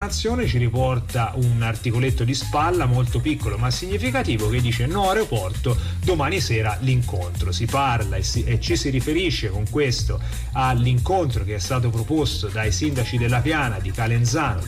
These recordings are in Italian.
Nazione ci riporta un articoletto di spalla molto piccolo ma significativo che dice: no aeroporto, domani sera l'incontro. Si parla e ci si riferisce con questo all'incontro che è stato proposto dai sindaci della Piana, di Calenzano,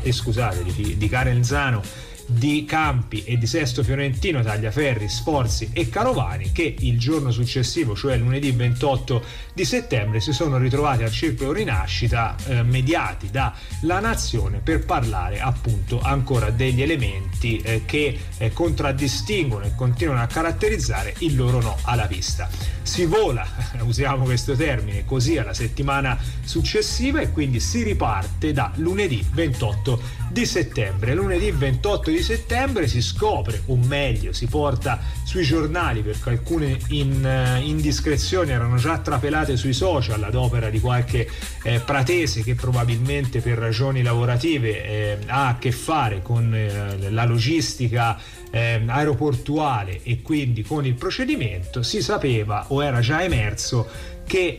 di Calenzano, di Campi e di Sesto Fiorentino, Tagliaferri, Sforzi e Carovani, che il giorno successivo, cioè lunedì 28 di settembre, si sono ritrovati al Circolo Rinascita, mediati da La Nazione, per parlare appunto ancora degli elementi che contraddistinguono e continuano a caratterizzare il loro no alla pista. Si vola, usiamo questo termine, così alla settimana successiva, e quindi si riparte da lunedì 28 di settembre. Lunedì 28 di settembre si scopre, o meglio si porta sui giornali, perché alcune indiscrezioni erano già trapelate sui social ad opera di qualche pratese che probabilmente per ragioni lavorative ha a che fare con la logistica aeroportuale e quindi con il procedimento. Si sapeva, o era già emerso, che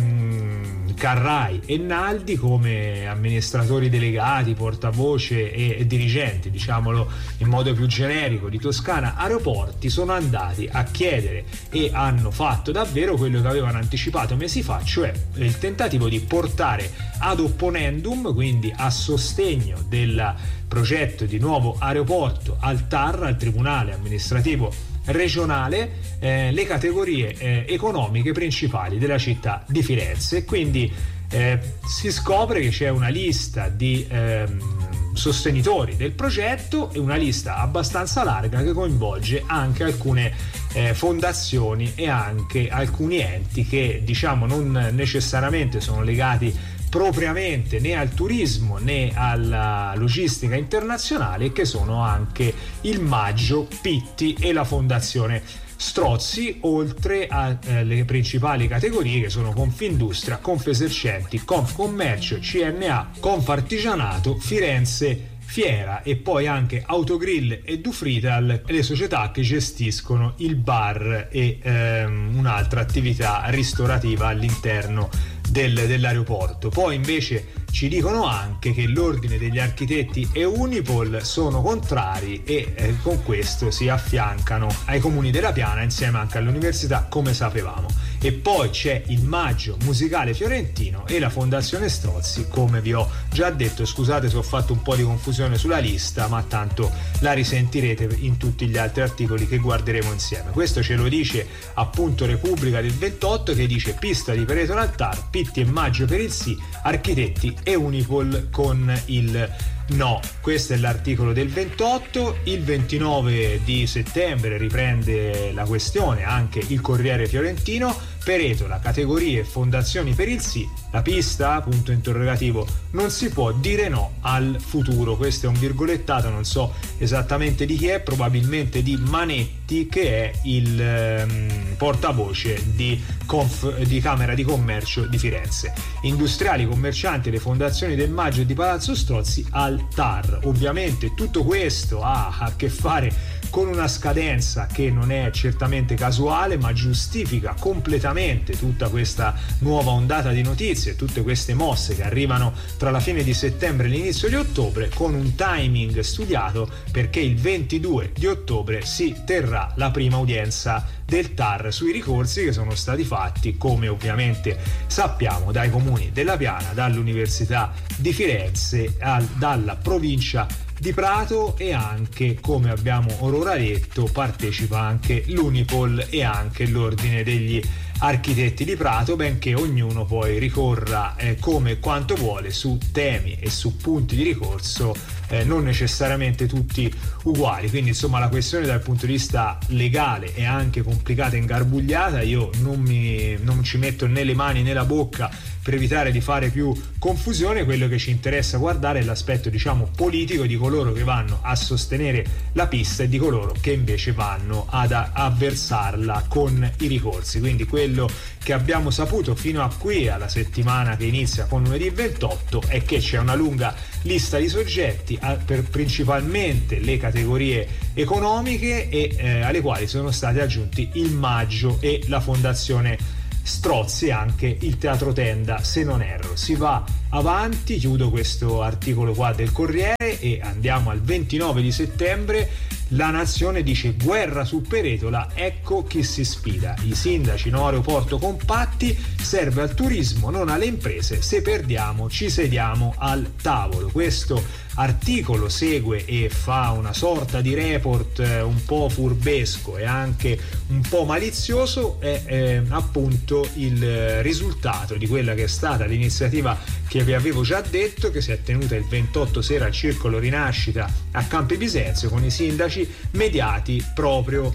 Carrai e Naldi, come amministratori delegati, portavoce e dirigenti, diciamolo in modo più generico, di Toscana Aeroporti, sono andati a chiedere e hanno fatto davvero quello che avevano anticipato mesi fa, cioè il tentativo di portare ad opponendum, quindi a sostegno del progetto di nuovo aeroporto, al TAR, al Tribunale Amministrativo Regionale, le categorie economiche principali della città di Firenze. Quindi si scopre che c'è una lista di sostenitori del progetto, e una lista abbastanza larga che coinvolge anche alcune fondazioni e anche alcuni enti che, diciamo, non necessariamente sono legati propriamente né al turismo né alla logistica internazionale, che sono anche il Maggio, Pitti e la Fondazione Strozzi, oltre alle principali categorie che sono Confindustria, Confesercenti, Confcommercio, CNA, Confartigianato, Firenze Fiera, e poi anche Autogrill e Dufrital, le società che gestiscono il bar e un'altra attività ristorativa all'interno dell'aeroporto. Poi invece ci dicono anche che l'Ordine degli Architetti e Unipol sono contrari e con questo si affiancano ai comuni della Piana, insieme anche all'università, come sapevamo. E poi c'è il Maggio Musicale Fiorentino e la Fondazione Strozzi, come vi ho già detto. Scusate se ho fatto un po' di confusione sulla lista, ma tanto la risentirete in tutti gli altri articoli che guarderemo insieme. Questo ce lo dice appunto Repubblica del 28, che dice: pista di Peretola al TAR, Pitti e Maggio per il sì, Architetti e Unipol con il no. Questo è l'articolo del 28. Il 29 di settembre riprende la questione anche il Corriere Fiorentino. Peretola, categorie e fondazioni per il sì, la pista, punto interrogativo, non si può dire no al futuro. Questo è un virgolettato, non so esattamente di chi è, probabilmente di Manetti, che è il portavoce di Camera di Commercio di Firenze. Industriali, commercianti e le fondazioni del Maggio e di Palazzo Strozzi al TAR. Ovviamente tutto questo ha a che fare con una scadenza che non è certamente casuale, ma giustifica completamente tutta questa nuova ondata di notizie, tutte queste mosse che arrivano tra la fine di settembre e l'inizio di ottobre, con un timing studiato, perché il 22 di ottobre si terrà la prima udienza del TAR sui ricorsi che sono stati fatti, come ovviamente sappiamo, dai comuni della Piana, dall'Università di Firenze, dalla provincia di Prato, e anche, come abbiamo orora detto, partecipa anche l'Unipol e anche l'Ordine degli Architetti di Prato, benché ognuno poi ricorra come e quanto vuole su temi e su punti di ricorso non necessariamente tutti uguali. Quindi insomma la questione dal punto di vista legale è anche complicata e ingarbugliata. Io non ci metto né le mani né la bocca per evitare di fare più confusione. Quello che ci interessa guardare è l'aspetto, diciamo, politico di coloro che vanno a sostenere la pista e di coloro che invece vanno ad avversarla con i ricorsi. Quindi quello che abbiamo saputo fino a qui, alla settimana che inizia con lunedì 28, è che c'è una lunga lista di soggetti per principalmente le categorie economiche e alle quali sono stati aggiunti il Maggio e la Fondazione Strozzi anche il teatro tenda, se non erro. Si va avanti, chiudo questo articolo qua del Corriere e andiamo al 29 di settembre. La Nazione dice guerra su Peretola, ecco chi si sfida. I sindaci no aeroporto compatti, serve al turismo, non alle imprese, se perdiamo ci sediamo al tavolo. Questo articolo segue e fa una sorta di report un po' furbesco e anche un po' malizioso, è appunto il risultato di quella che è stata l'iniziativa che vi avevo già detto, che si è tenuta il 28 sera al Circolo Rinascita a Campi Bisenzio, con i sindaci mediati proprio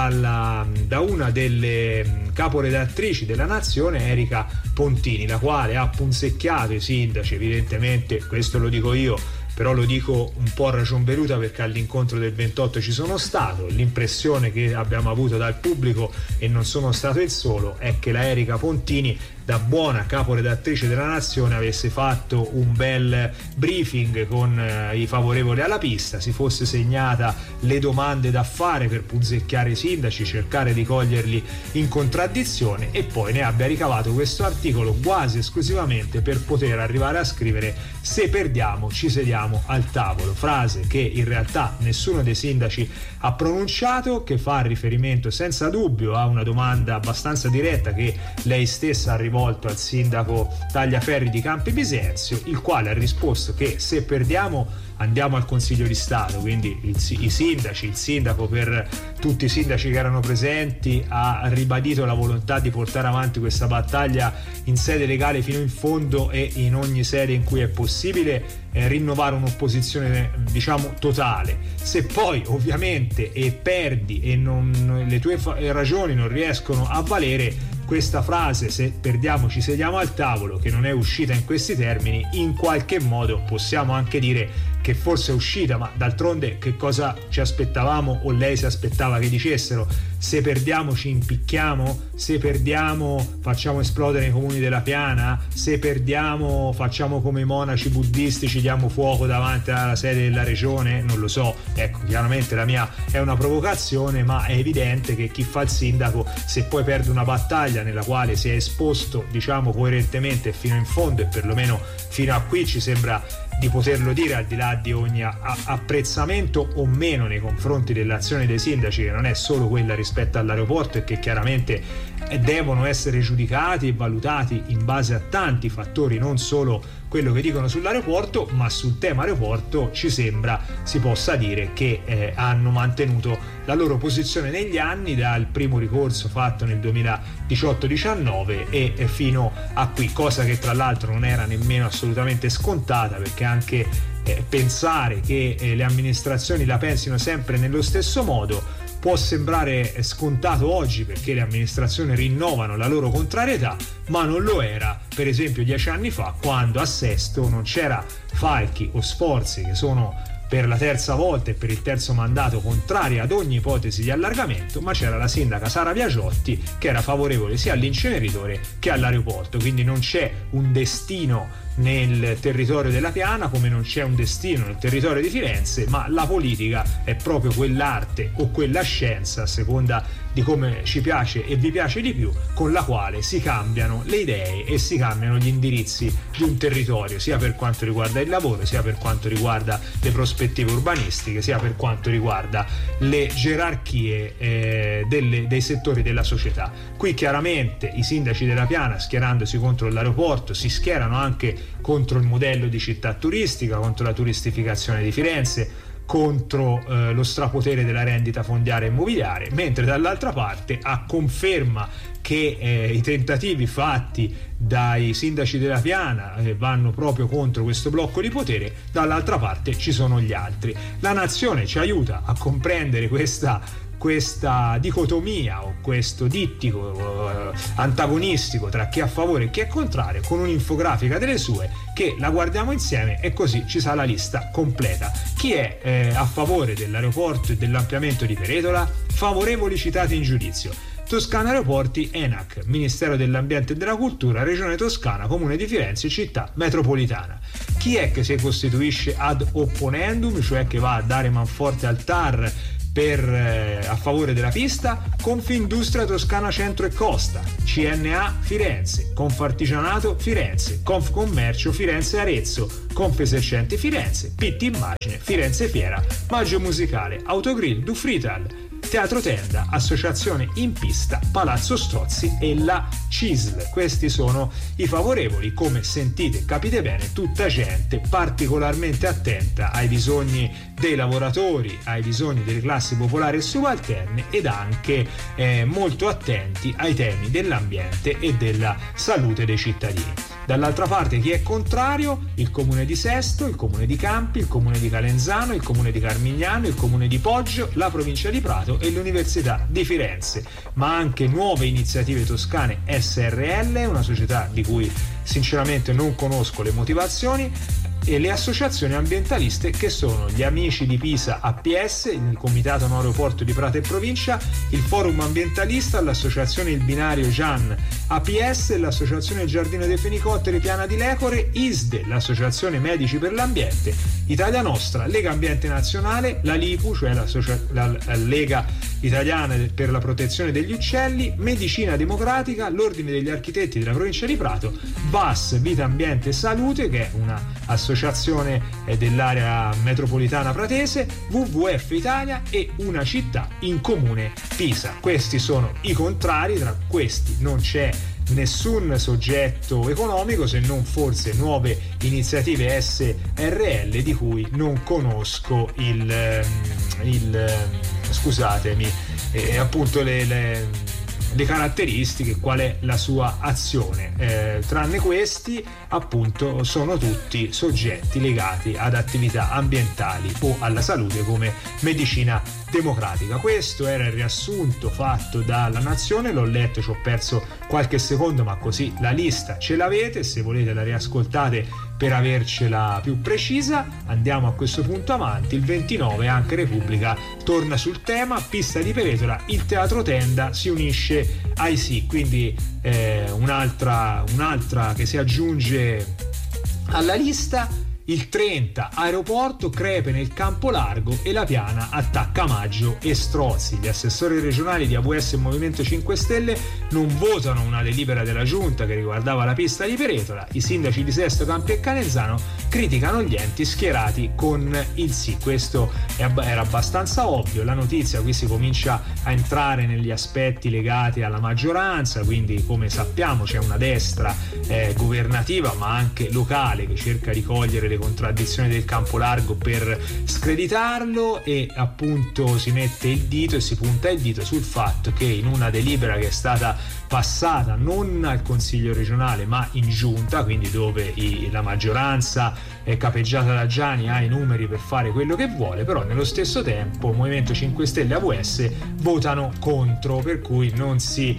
da una delle caporedattrici della Nazione, Erika Pontini, la quale ha punzecchiato i sindaci. Evidentemente, questo lo dico io, però lo dico un po' a ragion veduta, perché all'incontro del 28 ci sono stato. L'impressione che abbiamo avuto dal pubblico, e non sono stato il solo, è che la Erika Pontini, da buona caporedattrice della Nazione, avesse fatto un bel briefing con i favorevoli alla pista, si fosse segnata le domande da fare per punzecchiare i sindaci, cercare di coglierli in contraddizione, e poi ne abbia ricavato questo articolo quasi esclusivamente per poter arrivare a scrivere se perdiamo ci sediamo al tavolo, frase che in realtà nessuno dei sindaci ha pronunciato, che fa riferimento senza dubbio a una domanda abbastanza diretta che lei stessa ha rivolto al sindaco Tagliaferri di Campi Bisenzio, il quale ha risposto che se perdiamo andiamo al Consiglio di Stato. Quindi i sindaci, il sindaco, per tutti i sindaci che erano presenti, ha ribadito la volontà di portare avanti questa battaglia in sede legale fino in fondo e in ogni sede in cui è possibile rinnovare un'opposizione diciamo totale. Se poi ovviamente perdi e le tue ragioni non riescono a valere, questa frase se perdiamo ci sediamo al tavolo, che non è uscita in questi termini, in qualche modo possiamo anche dire che forse è uscita, ma d'altronde che cosa ci aspettavamo, o lei si aspettava che dicessero se perdiamo ci impicchiamo, se perdiamo facciamo esplodere i comuni della Piana, se perdiamo facciamo come i monaci buddisti, ci diamo fuoco davanti alla sede della regione? Non lo so, ecco, chiaramente la mia è una provocazione, ma è evidente che chi fa il sindaco, se poi perde una battaglia nella quale si è esposto diciamo coerentemente fino in fondo, e perlomeno fino a qui ci sembra di poterlo dire, al di là di ogni apprezzamento o meno nei confronti dell'azione dei sindaci, che non è solo quella rispetto all'aeroporto e che chiaramente devono essere giudicati e valutati in base a tanti fattori, non solo quello che dicono sull'aeroporto, ma sul tema aeroporto ci sembra si possa dire che hanno mantenuto la loro posizione negli anni, dal primo ricorso fatto nel 2018-19 e fino a qui, cosa che tra l'altro non era nemmeno assolutamente scontata, perché anche pensare che le amministrazioni la pensino sempre nello stesso modo può sembrare scontato oggi, perché le amministrazioni rinnovano la loro contrarietà, ma non lo era per esempio 10 anni fa, quando a Sesto non c'era Falchi o Sforzi, che sono per la terza volta e per il terzo mandato contrari ad ogni ipotesi di allargamento, ma c'era la sindaca Sara Biagiotti che era favorevole sia all'inceneritore che all'aeroporto. Quindi non c'è un destino nel territorio della Piana, come non c'è un destino nel territorio di Firenze, ma la politica è proprio quell'arte o quella scienza, a seconda di come ci piace e vi piace di più, con la quale si cambiano le idee e si cambiano gli indirizzi di un territorio, sia per quanto riguarda il lavoro, sia per quanto riguarda le prospettive urbanistiche, sia per quanto riguarda le gerarchie dei settori della società. Qui chiaramente i sindaci della Piana, schierandosi contro l'aeroporto, si schierano anche contro il modello di città turistica, contro la turistificazione di Firenze, contro lo strapotere della rendita fondiaria e immobiliare, mentre dall'altra parte, a conferma che i tentativi fatti dai sindaci della Piana vanno proprio contro questo blocco di potere, dall'altra parte ci sono gli altri. La Nazione ci aiuta a comprendere questa dicotomia o questo dittico antagonistico tra chi è a favore e chi è contrario, con un'infografica delle sue che la guardiamo insieme e così ci sa la lista completa. Chi è a favore dell'aeroporto e dell'ampliamento di Peretola? Favorevoli citati in giudizio: Toscana Aeroporti, ENAC, Ministero dell'Ambiente e della Cultura, Regione Toscana, Comune di Firenze, Città Metropolitana. Chi è che si costituisce ad opponendum, cioè che va a dare manforte al TAR a favore della pista? Confindustria Toscana Centro e Costa, CNA Firenze, Confartigianato Firenze, Confcommercio Firenze Arezzo, Confesercenti Firenze, PT Immagine, Firenze Fiera, Maggio Musicale, Autogrill, Dufrital, Teatro Tenda, Associazione In Pista, Palazzo Strozzi e la CISL. Questi sono i favorevoli. Come sentite, capite bene, tutta gente particolarmente attenta ai bisogni dei lavoratori, ai bisogni delle classi popolari e subalterne, ed anche molto attenti ai temi dell'ambiente e della salute dei cittadini. Dall'altra parte chi è contrario? Il comune di Sesto, il comune di Campi, il comune di Calenzano, il comune di Carmignano, il comune di Poggio, la provincia di Prato e l'Università di Firenze, ma anche Nuove Iniziative Toscane SRL, una società di cui sinceramente non conosco le motivazioni, e le associazioni ambientaliste che sono gli Amici di Pisa APS, il Comitato No Aeroporto di Prato e Provincia, il Forum Ambientalista, l'Associazione Il Binario Gian APS, l'Associazione Giardino dei Fenicotteri Piana di Lecore, ISDE, l'Associazione Medici per l'Ambiente, Italia Nostra, Lega Ambiente Nazionale, la LIPU, cioè la Lega Italiana per la Protezione degli Uccelli, Medicina Democratica, l'Ordine degli Architetti della Provincia di Prato, VAS Vita Ambiente Salute, che è una associazione dell'area metropolitana pratese, WWF Italia e Una Città in Comune Pisa. Questi sono i contrari, tra questi non c'è nessun soggetto economico, se non forse Nuove Iniziative SRL, di cui non conosco appunto le caratteristiche, qual è la sua azione. Tranne questi, appunto, sono tutti soggetti legati ad attività ambientali o alla salute come Medicina Democratica. Questo era il riassunto fatto dalla Nazione, l'ho letto, ci ho perso qualche secondo, ma così la lista ce l'avete, se volete la riascoltate per avercela più precisa. Andiamo a questo punto avanti. Il 29 anche Repubblica torna sul tema, pista di Peretola, il Teatro Tenda si unisce ai sì, quindi un'altra che si aggiunge alla lista. Il 30 aeroporto, crepe nel campo largo e la piana attacca Maggio e Strozzi. Gli assessori regionali di AVS e Movimento 5 Stelle non votano una delibera della giunta che riguardava la pista di Peretola. I sindaci di Sesto, Campi e Calenzano criticano gli enti schierati con il sì. Questo era abbastanza ovvio. La notizia qui si comincia a entrare negli aspetti legati alla maggioranza, quindi come sappiamo c'è una destra governativa ma anche locale che cerca di cogliere le contraddizioni del campo largo per screditarlo, e appunto si mette il dito e si punta il dito sul fatto che in una delibera che è stata passata non al Consiglio regionale ma in giunta, quindi dove la maggioranza è capeggiata da Gianni, ha i numeri per fare quello che vuole, però nello stesso tempo Movimento 5 Stelle e AVS votano contro, per cui non si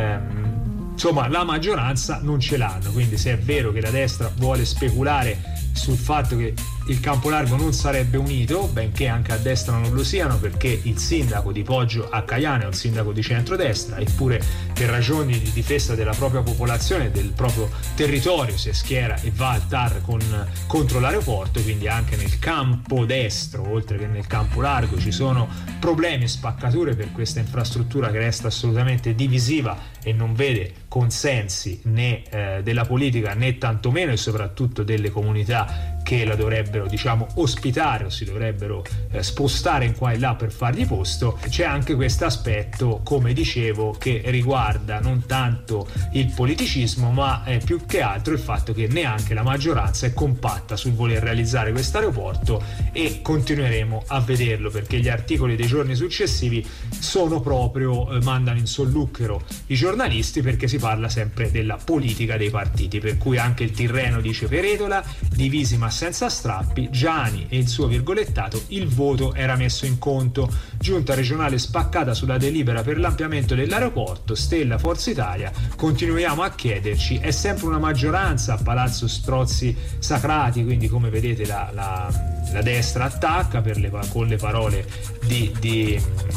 insomma la maggioranza non ce l'hanno. Quindi se è vero che la destra vuole speculare sul fatto che il campo largo non sarebbe unito, benché anche a destra non lo siano, perché il sindaco di Poggio a Caiano è un sindaco di centrodestra, eppure per ragioni di difesa della propria popolazione e del proprio territorio si schiera e va al TAR contro l'aeroporto. Quindi anche nel campo destro, oltre che nel campo largo, ci sono problemi e spaccature per questa infrastruttura che resta assolutamente divisiva e non vede consensi né della politica né tantomeno e soprattutto delle comunità che la dovrebbero, diciamo, ospitare o si dovrebbero spostare in qua e là per fargli posto. C'è anche questo aspetto, come dicevo, che riguarda non tanto il politicismo ma più che altro il fatto che neanche la maggioranza è compatta sul voler realizzare questo aeroporto, e continueremo a vederlo perché gli articoli dei giorni successivi sono proprio mandano in solluchero i giornalisti, perché si parla sempre della politica dei partiti, per cui anche il Tirreno dice Peretola divisi ma senza strappi, Gianni e il suo virgolettato, il voto era messo in conto, giunta regionale spaccata sulla delibera per l'ampliamento dell'aeroporto, Stella Forza Italia, continuiamo a chiederci, è sempre una maggioranza a Palazzo Strozzi Sacrati, quindi come vedete la destra attacca con le parole di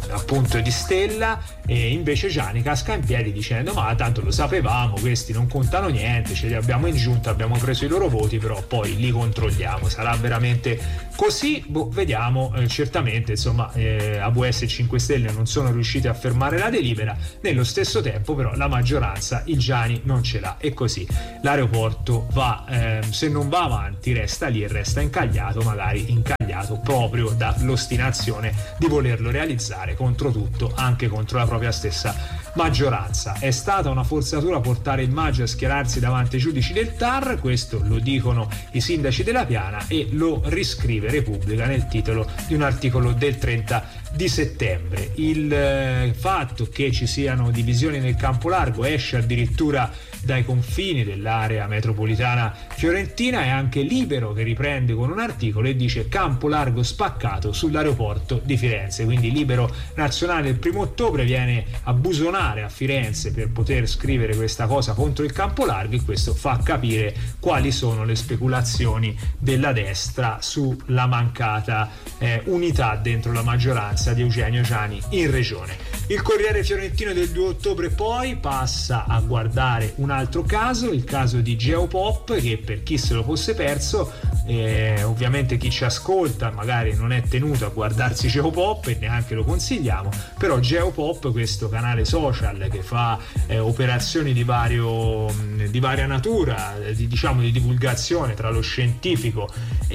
appunto di Stella, e invece Gianni casca in piedi dicendo: ma tanto lo sapevamo, questi non contano niente, ce li abbiamo in giunta, abbiamo preso i loro voti, però poi li controlliamo. Sarà veramente così? Vediamo. Certamente insomma AVS e 5 Stelle non sono riusciti a fermare la delibera, nello stesso tempo però la maggioranza il Gianni non ce l'ha, e così l'aeroporto va, se non va avanti resta lì e resta incagliato, magari incagliato proprio dall'ostinazione di volerlo realizzare contro tutto, anche contro la propria stessa maggioranza. È stata una forzatura portare il Maggio a schierarsi davanti ai giudici del TAR, questo lo dicono i sindaci della Piana e lo riscrive Repubblica nel titolo di un articolo del 30 di settembre. Il fatto che ci siano divisioni nel campo largo esce addirittura dai confini dell'area metropolitana fiorentina, è anche Libero che riprende con un articolo e dice: campo largo spaccato sull'aeroporto di Firenze. Quindi Libero nazionale il 1° ottobre viene a busonare a Firenze per poter scrivere questa cosa contro il campo largo, e questo fa capire quali sono le speculazioni della destra sulla mancata unità dentro la maggioranza di Eugenio Gianni in regione. Il Corriere Fiorentino del 2 ottobre poi passa a guardare un altro caso, il caso di Geopop, che per chi se lo fosse perso, ovviamente chi ci ascolta magari non è tenuto a guardarsi Geopop e neanche lo consigliamo, però Geopop, questo canale social che fa operazioni di varia natura, di divulgazione tra lo scientifico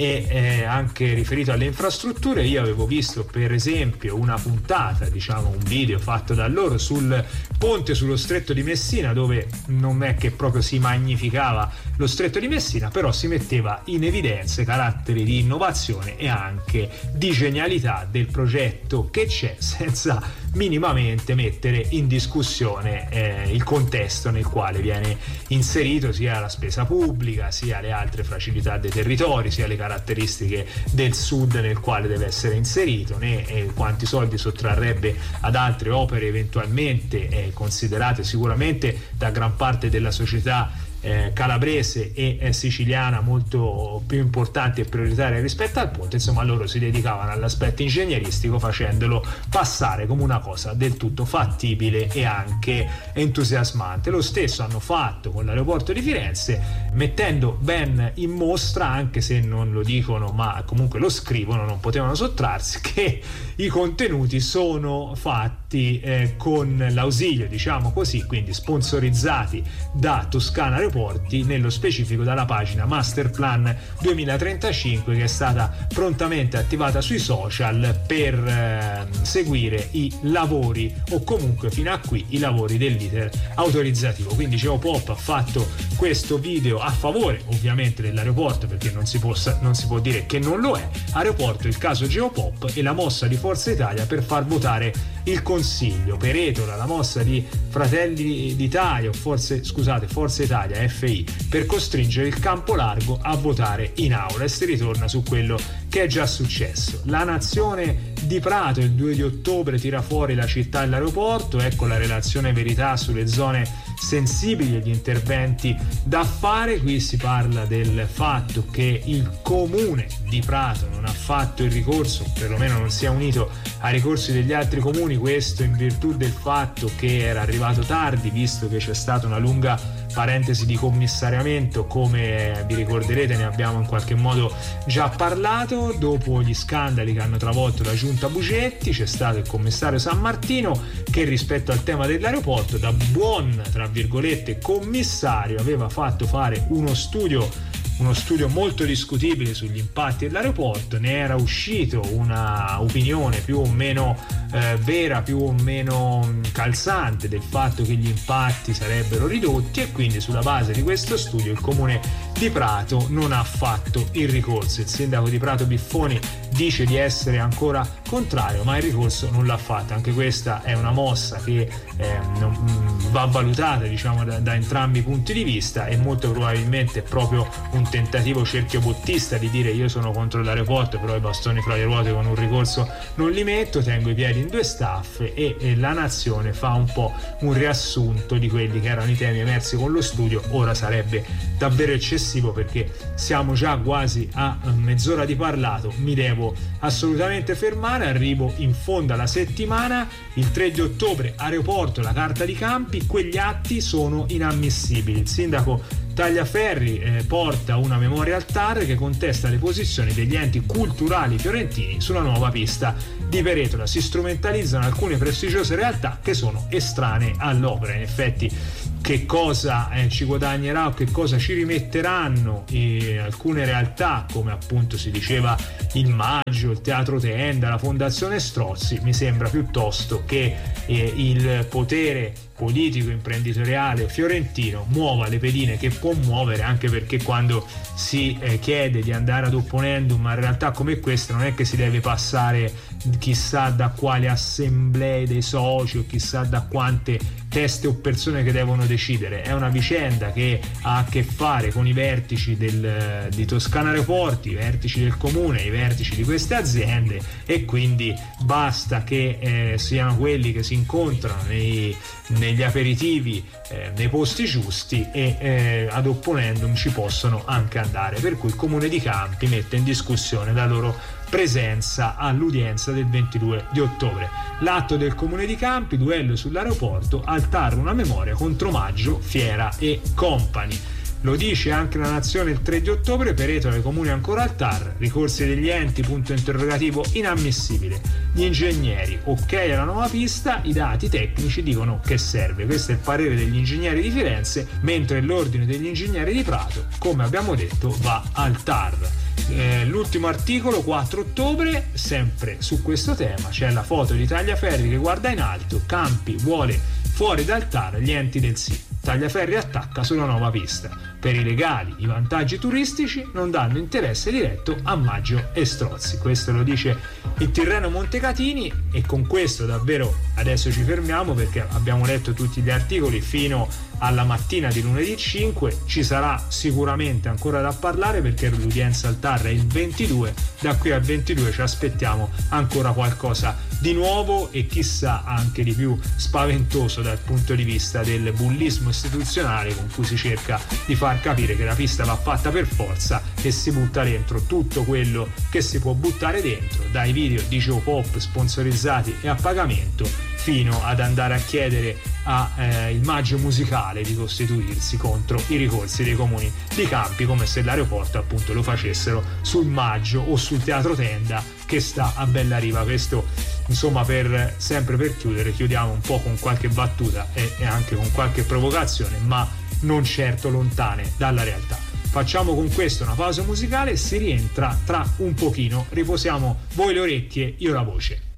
e anche riferito alle infrastrutture. Io avevo visto per esempio una puntata, un video fatto da loro sul ponte sullo Stretto di Messina, dove non è che proprio si magnificava lo Stretto di Messina, però si metteva in evidenza caratteri di innovazione e anche di genialità del progetto che c'è, senza minimamente mettere in discussione il contesto nel quale viene inserito sia la spesa pubblica, sia le altre fragilità dei territori, sia le caratteristiche del sud nel quale deve essere inserito, né quanti soldi sottrarrebbe ad altre opere eventualmente considerate sicuramente da gran parte della società calabrese e siciliana molto più importanti e prioritarie rispetto al ponte. Insomma, loro si dedicavano all'aspetto ingegneristico, facendolo passare come una cosa del tutto fattibile e anche entusiasmante. Lo stesso hanno fatto con l'aeroporto di Firenze, mettendo ben in mostra, anche se non lo dicono ma comunque lo scrivono, non potevano sottrarsi, che i contenuti sono fatti con l'ausilio, quindi sponsorizzati da Toscana Aeroporti, nello specifico dalla pagina Masterplan 2035, che è stata prontamente attivata sui social per seguire i lavori, o comunque fino a qui i lavori dell'iter autorizzativo. Quindi Geopop ha fatto questo video a favore ovviamente dell'aeroporto, perché non si può dire che non lo è. Aeroporto, il caso Geopop e la mossa di Forza Italia per far votare il Consiglio. Peretola la mossa di Fratelli d'Italia, o Forza Italia, FI, per costringere il campo largo a votare in aula, e si ritorna su quello che è già successo. La Nazione di Prato il 2 di ottobre tira fuori la città e l'aeroporto, ecco la relazione verità sulle zone sensibili e gli interventi da fare. Qui si parla del fatto che il comune di Prato non ha fatto il ricorso, perlomeno non si è unito ai ricorsi degli altri comuni, questo in virtù del fatto che era arrivato tardi, visto che c'è stata una lunga parentesi di commissariamento, come vi ricorderete ne abbiamo in qualche modo già parlato. Dopo gli scandali che hanno travolto la giunta Bugetti c'è stato il commissario San Martino, che rispetto al tema dell'aeroporto, da buon tra virgolette commissario, aveva fatto fare uno studio molto discutibile sugli impatti dell'aeroporto. Ne era uscito una opinione più o meno vera, più o meno calzante, del fatto che gli impatti sarebbero ridotti, e quindi sulla base di questo studio il comune di Prato non ha fatto il ricorso. Il sindaco di Prato Biffoni dice di essere ancora contrario, ma il ricorso non l'ha fatto. Anche questa è una mossa che va valutata da entrambi i punti di vista, e molto probabilmente è proprio un tentativo cerchiobottista di dire: io sono contro l'aeroporto, però i bastoni fra le ruote con un ricorso non li metto, tengo i piedi in due staffe. E la Nazione fa un po' un riassunto di quelli che erano i temi emersi con lo studio. Ora sarebbe davvero eccessivo eccessivo perché siamo già quasi a mezz'ora di parlato, mi devo assolutamente fermare. Arrivo in fondo alla settimana, il 3 di ottobre aeroporto, la carta di campi, quegli atti sono inammissibili. Il sindaco Tagliaferri porta una memoria al TAR che contesta le posizioni degli enti culturali fiorentini sulla nuova pista di Peretola. Si strumentalizzano alcune prestigiose realtà che sono estranee all'opera. In effetti, che cosa ci guadagnerà o che cosa ci rimetteranno alcune realtà, come appunto si diceva il Maggio, il Teatro Tenda, la Fondazione Strozzi, mi sembra piuttosto che il potere politico imprenditoriale fiorentino muova le pedine che può muovere, anche perché quando si chiede di andare ad opponendum a realtà come questa non è che si deve passare chissà da quale assemblee dei soci o chissà da quante teste o persone che devono decidere. È una vicenda che ha a che fare con i vertici di Toscana Aeroporti, i vertici del comune, i vertici di queste aziende, e quindi basta che siano quelli che si incontrano negli aperitivi nei posti giusti e ad opponendum ci possono anche andare, per cui il comune di Campi mette in discussione la loro presenza all'udienza del 22 di ottobre. L'atto del comune di Campi, duello sull'aeroporto, al TAR una memoria contro Maggio, Fiera e Company. Lo dice anche la Nazione il 3 di ottobre, Peretola e comune ancora al TAR, ricorsi degli enti, punto interrogativo, inammissibile. Gli ingegneri, ok alla nuova pista, i dati tecnici dicono che serve. Questo è il parere degli ingegneri di Firenze, mentre l'ordine degli ingegneri di Prato, come abbiamo detto, va al TAR. L'ultimo articolo, 4 ottobre, sempre su questo tema, c'è la foto di Tagliaferri che guarda in alto, Campi vuole fuori dal TAR gli enti del sì. Tagliaferri attacca sulla nuova pista. Per i legali, i vantaggi turistici non danno interesse diretto a Maggio e Strozzi. Questo lo dice il Tirreno Montecatini, e con questo davvero adesso ci fermiamo perché abbiamo letto tutti gli articoli fino alla mattina di lunedì 5. Ci sarà sicuramente ancora da parlare perché l'udienza al TAR è il 22, da qui al 22 ci aspettiamo ancora qualcosa di nuovo e chissà anche di più spaventoso dal punto di vista del bullismo istituzionale con cui si cerca di far capire che la pista va fatta per forza e si butta dentro tutto quello che si può buttare dentro, dai video di Joe Pop sponsorizzati e a pagamento fino ad andare a chiedere il Maggio musicale di costituirsi contro i ricorsi dei comuni di Campi, come se l'aeroporto appunto lo facessero sul Maggio o sul Teatro Tenda che sta a Bellariva. Questo insomma sempre per chiudere, chiudiamo un po' con qualche battuta e anche con qualche provocazione, ma non certo lontane dalla realtà. Facciamo con questo una pausa musicale, si rientra tra un pochino, riposiamo voi le orecchie, io la voce.